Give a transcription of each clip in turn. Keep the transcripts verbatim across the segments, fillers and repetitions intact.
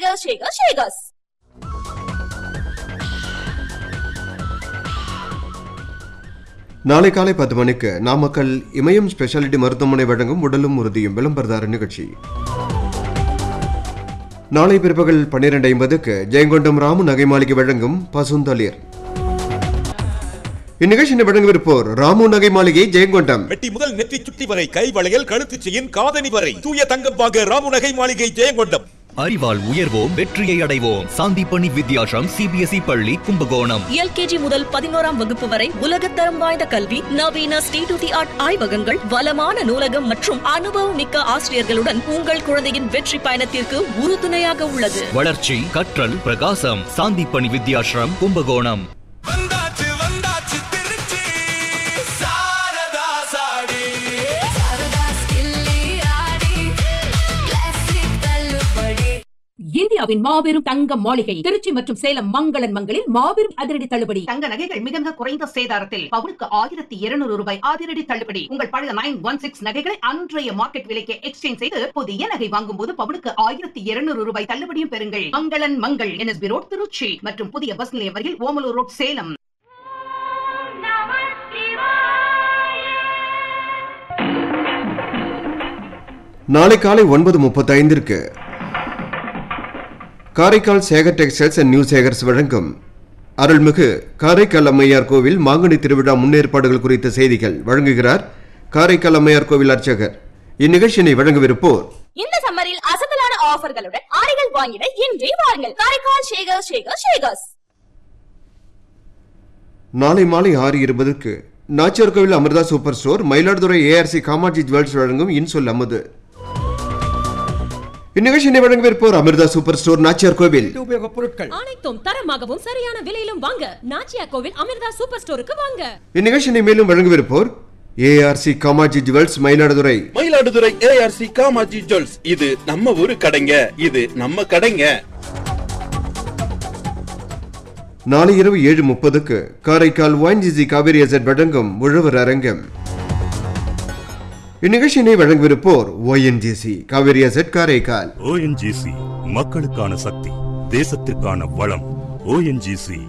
Shakers, Shakers, Shakers. நாளை காலை பத்து மணிக்கு நாமக்கல் இமயம் ஸ்பெஷாலிட்டி மருத்துவமனை வழங்கும் உடலும் உறுதியும் விளம்பரதார நிகழ்ச்சி. நாளை பிற்பகல் பன்னிரண்டு ஐம்பதுக்கு ஜெயங்கொண்டம் ராமு நகை மாளிகை வழங்கும் பசுந்தளிர். இந்நிகழ்ச்சியை வழங்கவிருப்போர் ராமு நகை மாளிகை ஜெயங்கொண்டம். வெட்டி முதல் நெற்றி சுட்டி வரை கை வளையல் கழுத்து செயின் காதணி வரை தூய தங்கம் வாங்க ராமு நகை மாளிகை ஜெயங்கொண்டம். அறிவால் உயர்வோம், வெற்றியை அடைவோம். சாந்திப்பணி வித்யாசம் சிபிஎஸ்இ பள்ளி கும்பகோணம். எல்கேஜி முதல் பதினோராம் வகுப்பு வரை உலகத்தரம் வாய்ந்த கல்வி, நவீன ஸ்டேட் ஆஃப் தி ஆர்ட் ஆய்வகங்கள், வளமான நூலகம் மற்றும் அனுபவம் மிக்க ஆசிரியர்களுடன் உங்கள் குழந்தையின் வெற்றி பயணத்திற்கு உறுதுணையாக உள்ளது. வளர்ச்சி, கற்றல், பிரகாசம். சாந்திப்பணி வித்யாசம் கும்பகோணம். இந்தியாவின் மாபெரும் தங்க மாளிகை திருச்சி மற்றும் சேலம் மங்களன் மங்களில் மாபெரும் அதிரடி தள்ளுபடி. தங்க நகைகள் மிக மிக குறைந்த சேதாரத்தில் பவுனுக்கு ஆயிரத்தி இருநூறு ரூபாய் அதிரடி தள்ளுபடி. உங்கள் பழைய நைன் ஒன் சிக்ஸ் நகைகளை அன்றைய மார்க்கெட் விலைக்கு எக்ஸ்சேஞ்ச் செய்து புதிய நகை வாங்கும் போது பவுனுக்கு ஆயிரத்தி இருநூறு ரூபாய் தள்ளுபடியும் பெறுங்கள். மங்களன் மங்கள் என்எஸ்பி ரோட் திருச்சி மற்றும் புதிய பஸ் நிலையம் வரையில் ஓமலூர் ரோட் சேலம். நாளை காலை ஒன்பது முப்பத்தி ஐந்திற்கு Karaikal Sekar textiles and new Sekar's வழங்கும் அருள்மிகு காரைக்கால் அம்மையார் கோவில் மாங்கனி திருவிழா முன்னேற்பாடுகள் குறித்த செய்திகள் வழங்குகிறார் காரைக்கால் அம்மையார் கோவில் அர்ச்சகர். இந்நிகழ்ச்சியினை வழங்கவிருப்போர் இந்த சம்மரில் அசத்தலான ஆஃபர்களுடன் ஆடைகள் வாங்கிட இன்றே வாருங்கள். காரைக்கால் ஷேகர்ஸ், ஷேகர்ஸ், ஷேகர்ஸ். நாளை மாலை ஆறு இருபதுக்கு நாச்சியார் கோவில் Amrita super store Mayiladuthurai ARC Kamakshi jewels வழங்கும் இன்சொல் அமுது. இந்நிகழ்ச்சியை வழங்கவிருப்போர் அமிர்தா சூப்பர் ஸ்டோர் நாச்சியார் கோவில். உபயோகப் பொருட்கள் அனைத்தும் தரமாகவும் சரியான விலையிலும் வாங்க நாச்சியார் கோவில் அமிர்தா சூப்பர் ஸ்டோருக்கு வாங்க. இந்நிகழ்ச்சியை மேலும் வழங்கவிருப்போர் ARC Kamakshi jewels Mayiladuthurai. Mayiladuthurai ARC Kamakshi jewels, இது நம்ம ஊரு கடைங்க, இது நம்ம கடைங்க. நாளை இரவு ஏழு முப்பதுக்கு காரைக்கால் ஒயின்ஜிசி காவேரி எசட் வழங்கும் உழவர் அரங்கம். இந்நிகழ்ச்சியினை வழங்கவிருப்போர் ONGC Kaveri zed Karaikal. ONGC மக்களுக்கான சக்தி, தேசத்திற்கான வளம். ஓஎன்ஜிசி.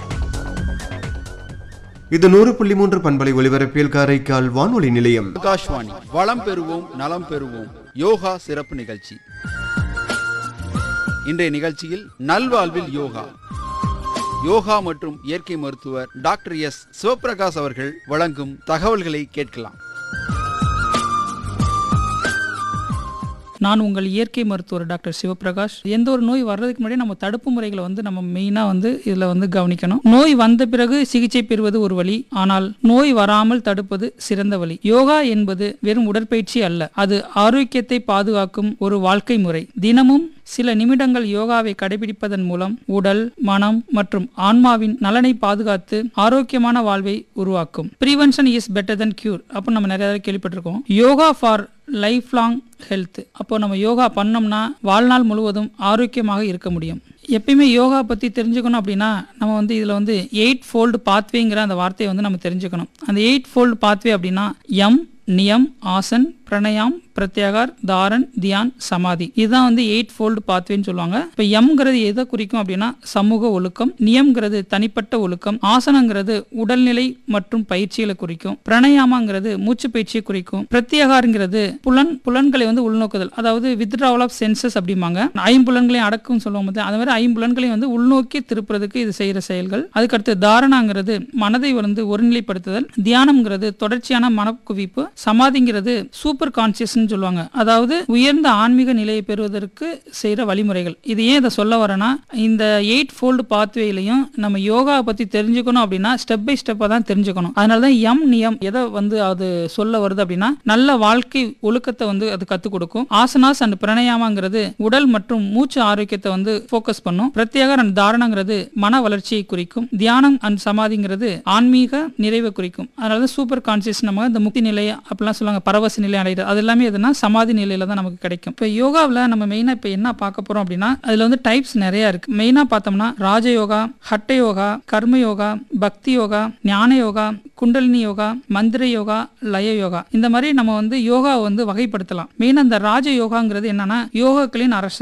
இது நூறு புள்ளி மூன்று பண்பலை ஒலிபரப்பில் காரைக்கால் வானொலி நிலையம். ஆகாஷ்வாணி. வளம் பெறுவோம், நலம் பெறுவோம். யோகா சிறப்பு நிகழ்ச்சி. இன்றைய நிகழ்ச்சியில் நல்வாழ்வில் யோகா யோகா மற்றும் இயற்கை மருத்துவர் டாக்டர் எஸ் சிவபிரகாஷ் அவர்கள் வழங்கும் தகவல்களை கேட்கலாம். நான் உங்கள் இயற்கை மருத்துவர் டாக்டர் சிவபிரகாஷ். எந்த ஒரு நோய் வர்றதுக்கு முன்னாடி நம்ம தடுப்பு முறைகளை வந்து நம்ம மெயினாக வந்து இதில் வந்து கவனிக்கணும். நோய் வந்த பிறகு சிகிச்சை பெறுவது ஒரு வழி, ஆனால் நோய் வராமல் தடுப்பது சிறந்த வழி. யோகா என்பது வெறும் உடற்பயிற்சி அல்ல, அது ஆரோக்கியத்தை பாதுகாக்கும் ஒரு வாழ்க்கை முறை. தினமும் சில நிமிடங்கள் யோகாவை கடைபிடிப்பதன் மூலம் உடல், மனம் மற்றும் ஆன்மாவின் நலனை பாதுகாத்து ஆரோக்கியமான வாழ்வை உருவாக்கும். Prevention is better then cure அப்போ நம்ம நிறைய கேள்விப்பட்டிருக்கோம். Yoga for life long health. அப்போ நம்ம யோகா பண்ணோம்னா வாழ்நாள் முழுவதும் ஆரோக்கியமாக இருக்க முடியும். எப்பயுமே யோகா பற்றி தெரிஞ்சுக்கணும் அப்படின்னா நம்ம வந்து இதில் வந்து எயிட் ஃபோல்டு பாத்வேங்கிற அந்த வார்த்தையை வந்து நம்ம தெரிஞ்சுக்கணும். அந்த எயிட் ஃபோல்டு பாத்வே அப்படின்னா எம், நியம், ஆசன், பிரணயாம், பிரத்யாகார், தாரன், தியான், சமாதி. இதுதான் வந்து எயிட் ஃபோல்டு பாத்வேன்னு சொல்லுவாங்க. இப்போ எம்ங்கிறது எதை குறிக்கும் அப்படின்னா சமூக ஒழுக்கம், நியம்ங்கிறது தனிப்பட்ட ஒழுக்கம், ஆசனங்கிறது உடல்நிலை மற்றும் பயிற்சிகளை குறிக்கும், பிரணயாமாங்கிறது மூச்சு பயிற்சியை குறிக்கும், பிரத்யாகாரங்கிறது புலன் புலன்களை வந்து உள்நோக்குதல், அதாவது வித்ட்ராவல் ஆஃப் சென்சஸ் அப்படிம்பாங்க. ஐம்புலன்களையும் அடக்கும் சொல்லுவோம். அது மாதிரி ஐம்புலன்களையும் வந்து உள்நோக்கி திருப்புறதுக்கு இது செய்யற செயல்கள். அதுக்கடுத்து தாரணாங்கிறது மனதை வந்து ஒருநிலைப்படுத்துதல், தியானம்ங்கிறது தொடர்ச்சியான மனக்குவிப்பு, சமாதிங்கிறது சூப்பர் கான்சியஸ் சொல்லுவாங்க, அதாவது உயர்ந்த ஆன்மீக நிலையை பெறுவதற்கு செய்யற வழிமுறைகள். இது ஏன் இதை சொல்ல வரேன்னா, இந்த எயிட் ஃபோல்டு பாத்வேலையும் நம்ம யோகா பத்தி தெரிஞ்சுக்கணும் அப்படின்னா ஸ்டெப் பை ஸ்டெப்பா தான் தெரிஞ்சுக்கணும். அதனாலதான் எம் நியம் எதை வந்து அது சொல்ல வருது அப்படின்னா நல்ல வாழ்க்கை ஒழுக்கத்தை வந்து அது கத்துக் கொடுக்கும். ஆசனாஸ் அண்ட் பிரணயாமாங்கிறது உடல் மற்றும் மூச்சு ஆரோக்கியத்தை வந்து போக்கஸ் பண்ணும். பிரத்யேக அண்ட் தாரணங்கிறது மன வளர்ச்சியை குறிக்கும். தியானம் அண்ட் சமாதிங்கிறது ஆன்மீக நிறைவை குறிக்கும். அதனால சூப்பர் கான்சியஸ் நம்ம இந்த முக்தி நிலை அப்படிலாம் சொல்லுவாங்க, பரவச நிலை அடைகிறது. அது எல்லாமே எதுனா சமாதி நிலையில தான் நமக்கு கிடைக்கும். இப்போ யோகாவில் நம்ம மெயினா இப்போ என்ன பார்க்க போறோம் அப்படின்னா அதுல வந்து டைப்ஸ் நிறைய இருக்கு. மெயினா பார்த்தோம்னா ராஜயோகா, ஹட்ட யோகா, கர்ம யோகா, பக்தி யோகா, ஞான யோகா, குண்டலினி யோகா, மந்திர யோகா, லய யோகா, இந்த மாதிரி நம்ம வந்து யோகா வந்து வகைப்படுத்தலாம். மெயினா இந்த ராஜ யோகாங்கிறது என்னன்னா யோகாக்களின் அரசன்.